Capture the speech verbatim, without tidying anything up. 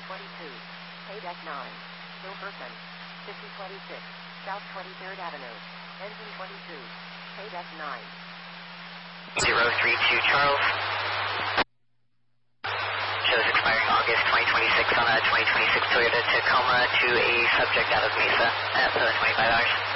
twenty-two. Pay deck nine. Silverton. fifty twenty-six. South twenty-third Avenue. Engine twenty-two. Pay deck nine. zero three two Charles. Shows expiring August twenty twenty-six on a twenty twenty-six Toyota Tacoma to a subject out of Mesa at seven twenty-five hours.